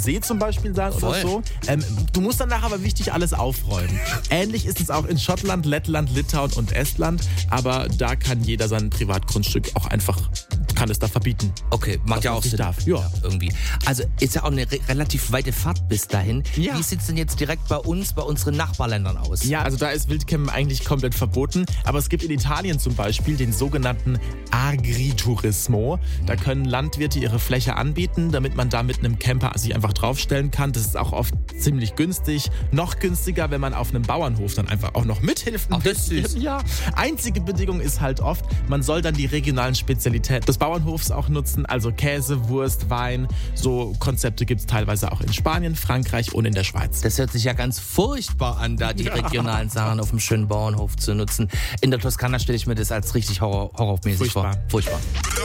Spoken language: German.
See zum Beispiel sein oder Voll. so. Du musst danach aber wichtig alles aufräumen. Ähnlich ist es auch in Schottland, Lettland, Litauen und Estland, aber da kann jeder sein Privatgrundstück auch einfach, kann es da verbieten. Okay, macht ja man auch nicht Sinn. darf. Ja. Irgendwie. Also ist ja auch eine relativ weite Fahrt bis dahin. Ja. Wie sieht es denn jetzt direkt bei uns, bei unseren Nachbarländern aus? Ja, also da ist Wildcampen eigentlich komplett verboten. Aber es gibt in Italien zum Beispiel den sogenannten Agriturismo. Da können Landwirte ihre Fläche anbieten, damit man da mit einem Camper sich einfach draufstellen kann. Das ist auch oft ziemlich günstig. Noch günstiger, wenn man auf einem Bauernhof dann einfach auch noch mithilft. Ach, das ist süß. Ja. Einzige Bedingung ist halt oft, man soll dann die regionalen Spezialitäten des Bauernhofs auch nutzen. Also Käse, Wurst, Wein. So Konzepte gibt es teilweise auch in Spanien, Frankreich und in der Schweiz. Das hört sich ja ganz furchtbar an, da die regionalen Sachen auf dem schönen Bauernhof zu nutzen. In der Toskana stelle ich mir das als richtig horrormäßig vor. Furchtbar. Furchtbar.